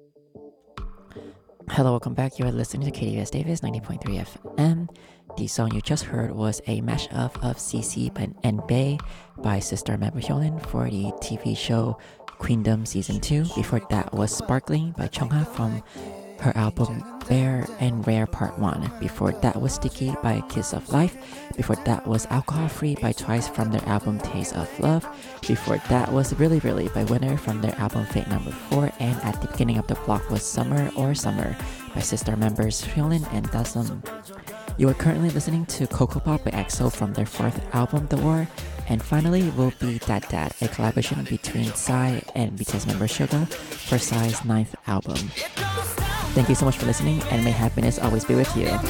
Hello, welcome back. You are listening to KDUS Davis 90.3 FM. The song you just heard was a mashup of CC and Bay by Sister Member Hyolyn for the TV show Queendom Season 2. Before that was Sparkling by Chungha from her album Rare and Rare Part 1. Before that was Sticky by Kiss of Life. Before that was Alcohol Free by Twice from their album Taste of Love. Before that was Really Really by Winner from their album Fate Number 4. And at the beginning of the block was Summer or Summer by sister members Hyolyn and Dasum. You are currently listening to Coco Pop by EXO from their fourth album The War. And finally will be Dad Dad, a collaboration between Psy and BTS member Suga for Psy's ninth album. Thank you so much for listening, and may happiness always be with you.